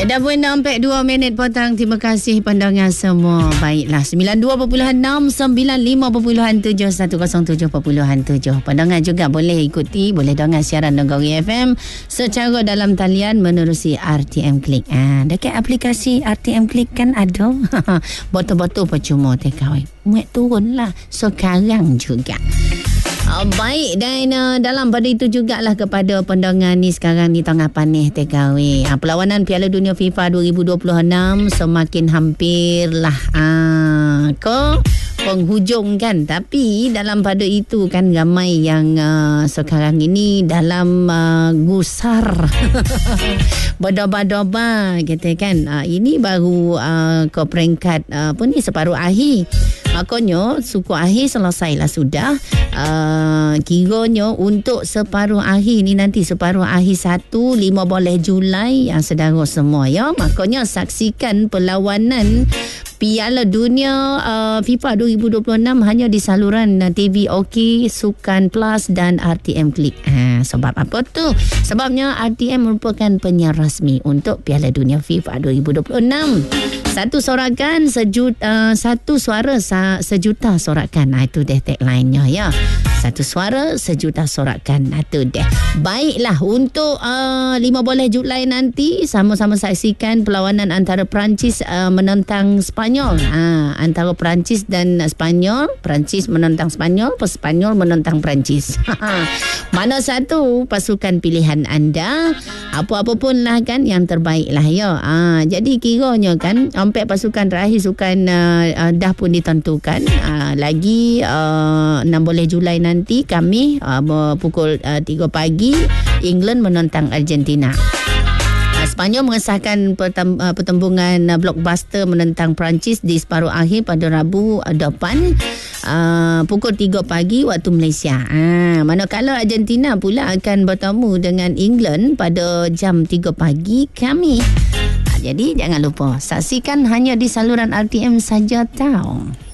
Dah pun sampai 2 minit petang. Terima kasih pandangan semua. Baiklah, 92.6, 95.7, 107.7. Pandangan juga boleh ikuti, boleh dengar siaran Negeri FM secara dalam talian menerusi RTM Klik. Dekat aplikasi RTM Klik kan ada. Botol-botol percuma takeaway. Muat turun lah sekarang juga. Baik, dan dalam pada itu jugalah kepada pendengar ni sekarang ni tengah panih takeaway. Perlawanan Piala Dunia FIFA 2026 semakin hampir lah ke penghujung kan. Tapi dalam pada itu kan ramai yang sekarang ini dalam gusar berdoba-doba kita kan. Ini baru ke peringkat separuh akhir. Makanya suku akhir selesailah sudah. Kiranya untuk separuh akhir ni nanti separuh akhir 15 Julai yang saudara semua ya. Makanya saksikan perlawanan Piala Dunia FIFA 2026 hanya di saluran TV OK, Sukan Plus dan RTM Klik. Sebab apa tu? Sebabnya RTM merupakan penyiar rasmi untuk Piala Dunia FIFA 2026. Satu sorakan satu suara sejuta sorakan. Itu deh tagline-nya ya. Satu suara sejuta sorakan. Itu deh. Baiklah, untuk 15 Julai nanti sama-sama saksikan perlawanan antara Perancis menentang Spanyol. Antara Perancis dan Spanyol. Perancis menentang Spanyol, Spanyol menentang Perancis. Mana satu pasukan pilihan anda? Apa-apa pun lah kan, yang terbaik lah ya. Jadi kiranya kan sampai pasukan terakhir sukan dah pun ditentukan. Lagi 16 Julai nanti kami pukul 3 pagi England menentang Argentina. Spanyol mengesahkan pertembungan blockbuster menentang Perancis di separuh akhir pada Rabu depan pukul 3 pagi waktu Malaysia. Manakala Argentina pula akan bertemu dengan England pada jam 3 pagi kami. Jadi jangan lupa saksikan hanya di saluran RTM saja tau.